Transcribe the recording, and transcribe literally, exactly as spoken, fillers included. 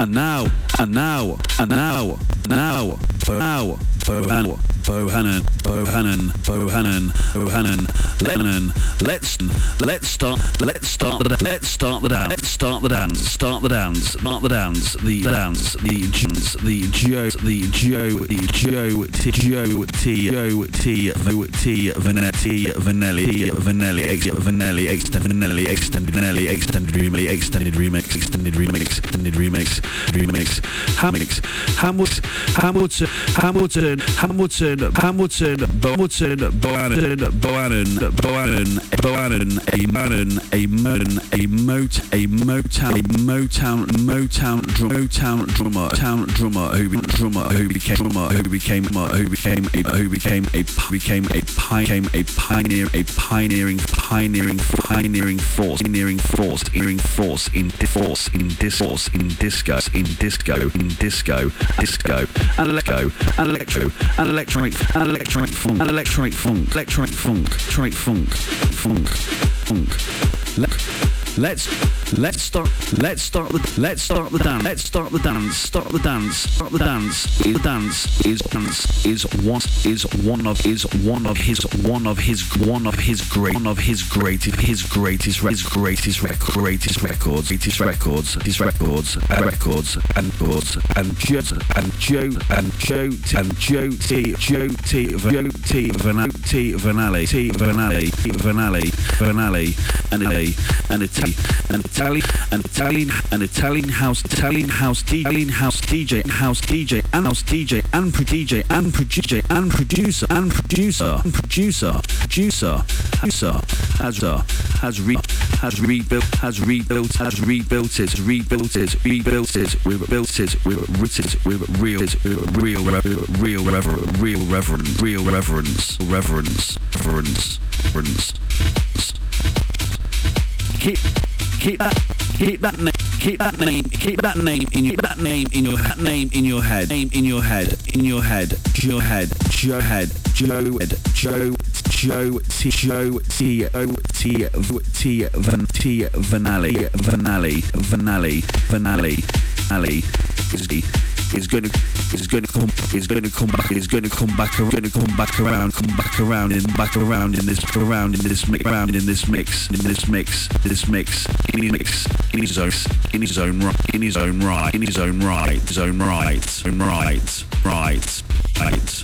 and now, and now, and now, now, now, Bohannon, Bohannon, Bohannon, Bohannon, Bohannon, Lennon. Let's let's start let's start the let's start the dance. Let's start the dance. Start the dance. Start the dance. The dance. The dance. The Joe. The Joe. The Joe. T. Joe. T. Joe. T. V. T. Vanetti. Vanelli. Vanelli. Ex. Vanelli. Extended. Vanelli. Extended. Vanelli. Extended remix. Extended remix. Extended remix. Extended remix. Remix. Hamix. Hamilton. Hamilton. Hamilton. Hamilton. Hamilton. Hamilton. Bohannon. Bohannon. Bohannon. Bohannon. A Bohannon. A Moden. A Mot. A Motown. A Motown. Motown. Drum, Motown drummer. Town drummer. Who be, drummer. Who became drummer. Who became who became a who became a became a became a pioneer. A pioneering pioneering pioneering force. Pioneering force. Pioneering force in force in discourse in disco in disco in disco disco and electro and electro and electronic and electronic funk and electronic funk electronic funk electronic funk funk funk Let, let's let's start let's start the let's start the dance let's start the dance start the dance start the dance is dance is dance is one is one of is one of his one of his one of his great one of his greatest his greatest his greatest record greatest records greatest records his records and records and records and Joe and Joe and Joe and Joe T Joe T Joe T Vanali T Vanali T Vanali Vanali Vanali and a and Italian and Italian and Italian and Italian house Italian house Italian house D J house D J and house D J and D J and producer and producer and producer and producer producer producer has has re has rebuilt has rebuilt has rebuilt it rebuilt it rebuilt it rebuilt it rebuilt it with real real real reverence real reverence real reverence reverence reverence reverence keep keep that keep that name keep that name keep that name in your that name in your that name in your head name in your head in your head your head Joe head Joe Joe Joe T Joe T O T V T Van T Vanali Vanali Vanali Vanali Ali is the is going to is going to come is going to come back is going to come back around going to come back around come back around and back around in this around in this mix around in this mix in this mix this mix in his mix in his own in his own right in his own right in his own right his own right own right right right